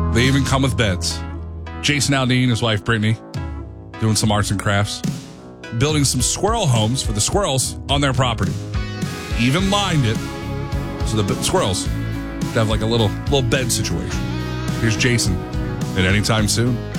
They even come with beds. Jason Aldean, his wife Brittany, doing some arts and crafts, building some squirrel homes for the squirrels on their property. Even lined it so the squirrels could have like a little bed situation. Here's Jason. And anytime soon.